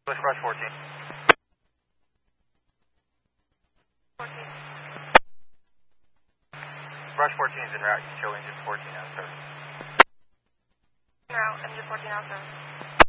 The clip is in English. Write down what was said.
Brush 14. 14. Brush 14 is en route. You show engine 14 out of service. En route, engine 14 out of service.